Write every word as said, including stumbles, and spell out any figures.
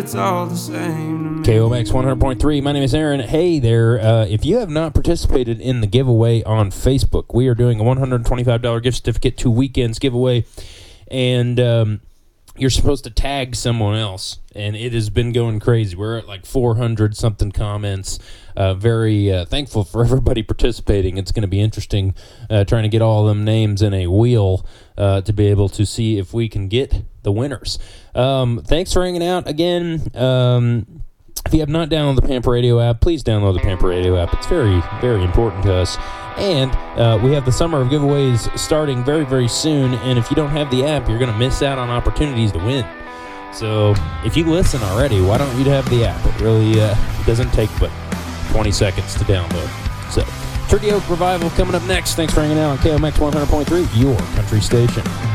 It's all the same. K O M X one hundred point three. My name is Aaron. Hey there. Uh, if you have not participated in the giveaway on Facebook, we are doing a one hundred twenty-five dollars gift certificate to Weekends giveaway. And um, you're supposed to tag someone else. And it has been going crazy. We're at like four hundred something comments. Uh, very uh, thankful for everybody participating. It's going to be interesting uh, trying to get all them names in a wheel uh, to be able to see if we can get the winners. Um, thanks for hanging out again. Um, if you have not downloaded the Pamper Radio app, please download the Pamper Radio app. It's very, very important to us. And uh, we have the summer of giveaways starting very, very soon. And if you don't have the app, you're going to miss out on opportunities to win. So if you listen already, why don't you have the app? It really uh, doesn't take but twenty seconds to download. So, Treaty Oak Revival coming up next. Thanks for hanging out on K O M X one hundred point three, your country station.